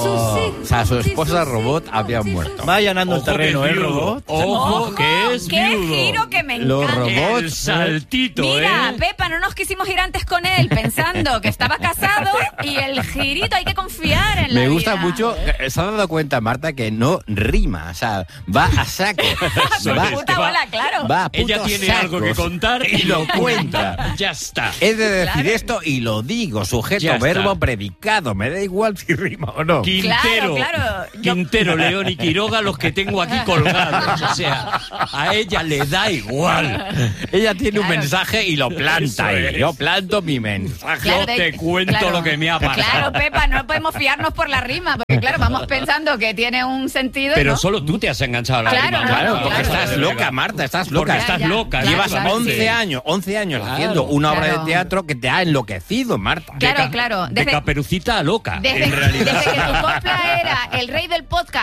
O sea, su esposa robot había muerto. Va allanando el terreno, robot. Ojo, que es ¡Qué viudo. giro que me Los encanta! robots. El saltito, Mira, Pepa, no nos quisimos ir antes con él pensando que estaba casado y el girito, hay que confiar en la Me gusta vida. mucho. ¿Se ha dado cuenta, Marta, que no rima? O sea, va a saco. Con puta bola, claro. Va a puto Ella tiene saco. algo que contar y lo cuenta. Ya está. He de decir Claro. esto y lo digo. Sujeto, Ya está. verbo, predicado. Me da igual si rima o no. Quintero, Claro. Quintero, León y Quiroga, los que tengo aquí colgados. O sea, a ella le da igual. Ella tiene un Claro. mensaje y lo planta. Eso Y es. yo planto mi mensaje. Claro, Yo te cuento lo que me ha pasado. Claro, Pepa, no podemos fiarnos por la rima, porque claro, vamos pensando que tiene un sentido, Pero ¿no? solo tú te has enganchado a la Claro, rima. no, Claro, no, porque claro. estás loca, Marta, estás loca. Porque estás Ya, loca. claro, Llevas claro. 11 años Claro. haciendo una obra Claro. de teatro que te ha enloquecido, Marta. Claro, claro. De Caperucita a loca, Desde en realidad. que tu copla era el rey del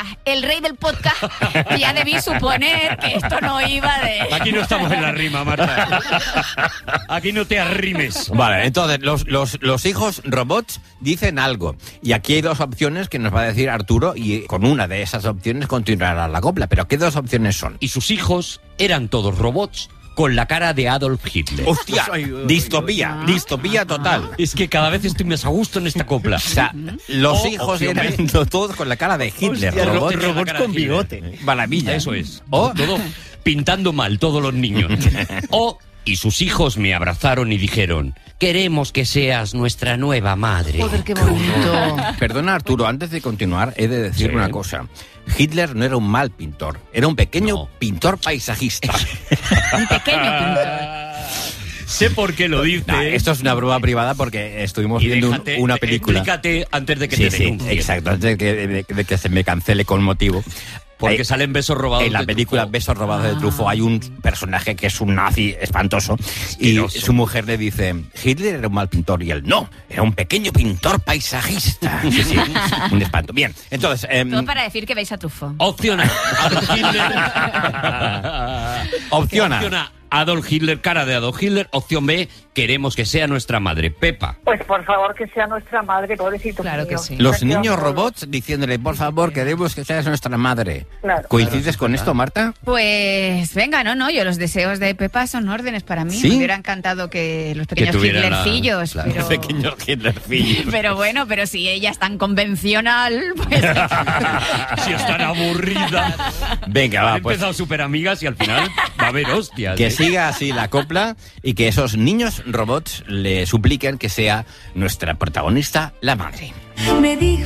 podcast, ya debí suponer que esto no iba de... Aquí no estamos en la rima, Marta. Aquí no te arrimes. Vale, entonces los hijos robots dicen algo. Y aquí hay dos opciones que nos va a decir Arturo y con una de esas opciones continuará la copla. Pero ¿qué dos opciones son? Y sus hijos eran todos robots con la cara de Adolf Hitler. ¡Hostia! Distopía total. Es que cada vez estoy más a gusto en esta copla. O sea, los Oh, hijos opción eran B. todos con la cara de Hitler. Hostia, robots, tenía la robots cara con de Hitler. bigote. Maravilla. Eso es. O Todo pintando mal, todos los niños. Y sus hijos me abrazaron y dijeron: queremos que seas nuestra nueva madre. Joder, qué bonito. Perdona, Arturo, antes de continuar, he de decir Sí. una cosa. Hitler no era un mal pintor, era un pequeño No. pintor paisajista. Un pequeño pintor. Sé por qué lo dice. No, esto es una broma privada porque estuvimos Y viendo déjate, una película. Explícate antes de que Sí, te sí, denuncien. exacto, antes de que se me cancele con motivo. Porque Ahí- salen besos robados. En la de película Truffaut. Besos robados de Truffaut hay un personaje que es un nazi espantoso y Asqueroso. su mujer le dice: Hitler era un mal pintor, y él no, era un pequeño pintor paisajista. Sí, sí, un espanto. Bien, entonces... Todo para decir que veis a Truffaut. Opción A, Adolf Hitler. Opción A. Opción A, Adolf Hitler, cara de Adolf Hitler. Opción B, queremos que sea nuestra madre. Pepa. Pues por favor que sea nuestra madre, pobrecito. Claro que mío. sí. Los Qué niños horror. robots diciéndole: por favor, queremos que seas nuestra madre. Claro. ¿Coincides con esto, Marta? Pues venga, no, yo los deseos de Pepa son órdenes para mí. ¿Sí? Me hubiera encantado que los pequeños tuvieran la- Hitlercillos, claro. pero... Pequeño Hitlercillo. Pero bueno, pero si ella es tan convencional, pues... Si es tan aburrida. Venga, va, Han pues empezado súper amigas y al final va a haber hostias. que ¿eh? siga así la copla y que esos niños robots le supliquen que sea nuestra protagonista, la madre. Me dijo